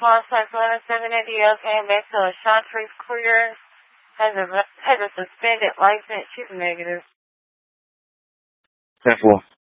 response time 107 ADL came back to a Chantrix clear. Has a suspended license. She's negative. 10-4.